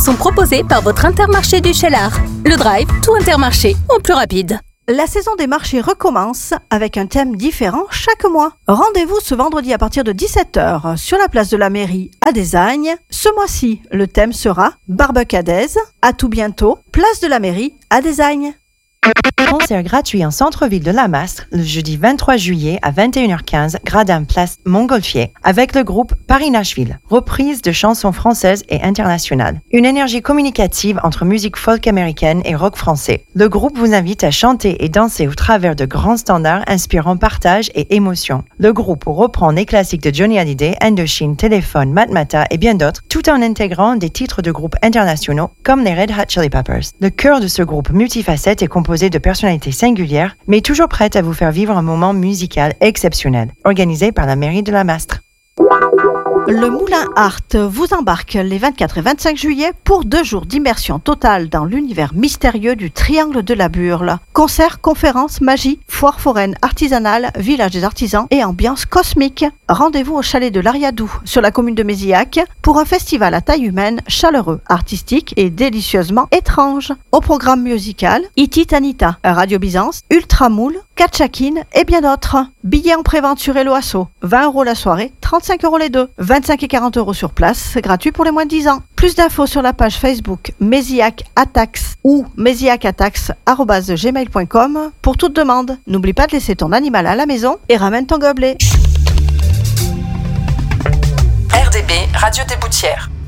sont proposés par votre Intermarché du Cheylard. Le Drive, tout Intermarché, en plus rapide. La saison des marchés recommence avec un thème différent chaque mois. Rendez-vous ce vendredi à partir de 17h sur la place de la mairie à Desagnes. Ce mois-ci, le thème sera Barbecue à Des. À tout bientôt, place de la mairie à Desagnes. Concert gratuit en centre-ville de La Mastre le jeudi 23 juillet à 21h15, gradin place Montgolfier, avec le groupe Paris-Nashville, reprise de chansons françaises et internationales. Une énergie communicative entre musique folk américaine et rock français. Le groupe vous invite à chanter et danser au travers de grands standards inspirant partage et émotion. Le groupe reprend les classiques de Johnny Hallyday, Indochine, Téléphone, Matmata et bien d'autres, tout en intégrant des titres de groupes internationaux comme les Red Hot Chili Peppers. Le cœur de ce groupe multifacette est composé de personnalités singulières, mais toujours prêtes à vous faire vivre un moment musical exceptionnel, organisé par la mairie de La Mastre. Le Moulin Art vous embarque les 24 et 25 juillet pour 2 jours d'immersion totale dans l'univers mystérieux du Triangle de la Burle. Concerts, conférences, magie, foire foraine artisanale, village des artisans et ambiance cosmique. Rendez-vous au chalet de l'Ariadou sur la commune de Mézillac pour un festival à taille humaine, chaleureux, artistique et délicieusement étrange. Au programme musical, Iti Tanita, Radio Byzance, Ultramoule, Katchakin et bien d'autres. Billets en prévente sur Eloasso, 20 € la soirée, 35 € les deux. 25 et 40 € sur place, c'est gratuit pour les moins de 10 ans. Plus d'infos sur la page Facebook Mézillac Atax ou mézillac-atax@gmail.com pour toute demande. N'oublie pas de laisser ton animal à la maison et ramène ton gobelet. RDB, Radio des Boutières.